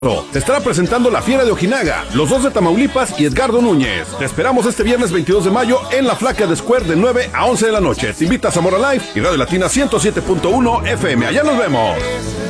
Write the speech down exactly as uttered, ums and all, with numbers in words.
Se estará presentando la Fiera de Ojinaga, los dos de Tamaulipas y Edgardo Núñez. Te esperamos este viernes veintidós de mayo en la Flaca de Square de nueve a once de la noche. Te invita a Zamora Live y Radio Latina ciento siete punto uno F M. Allá nos vemos.